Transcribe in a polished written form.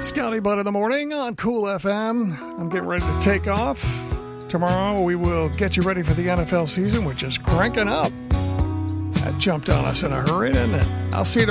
Scotty Butt in the morning on Cool FM. I'm getting ready to take off. Tomorrow we will get you ready for the NFL season, which is cranking up. That jumped on us in a hurry, didn't it? I'll see you tomorrow.